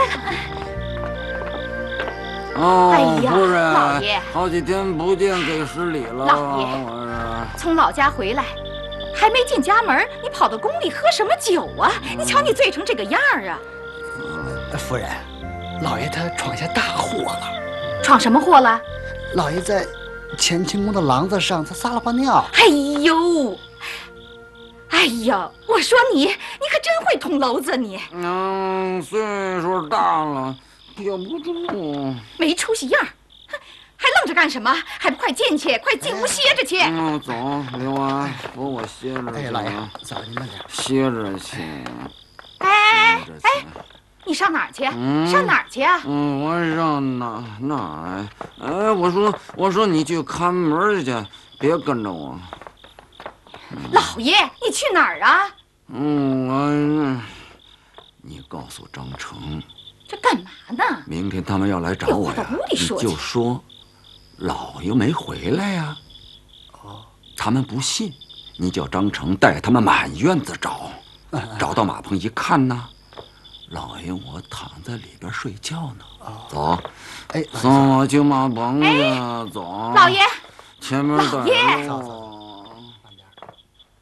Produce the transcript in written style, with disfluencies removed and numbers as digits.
哦， 呀， 夫人， 老爷， 好几天不见，给失礼了。 老爷，从老家回来，还没进家门，你跑到宫里喝什么酒啊？你瞧你醉成这个样儿啊！ 夫人，老爷他闯下大祸了。 闯什么祸了？ 老爷在乾清宫的廊子上，他撒了泡尿。 哎呦！哎呀，我说你可真会捅娄子你。 岁数大了，憋不住。 没出息样儿，还愣着干什么？还不快进去，快进屋歇着去。 走，刘安，扶我歇着去。 哎，老爷，嫂子您慢点。 歇着去。 哎，你上哪儿去？上哪儿去啊？ 我上哪儿？哎，我说你去看门去，别跟着我。 老爷，你去哪儿啊？ 你告诉张成， 这干嘛呢？ 明天他们要来找我呀，你就说老爷没回来呀。他们不信，你叫张成带他们满院子找，找到马棚一看呢，老爷我躺在里边睡觉呢。走，送我去马棚去。走， 老爷， 前面带路。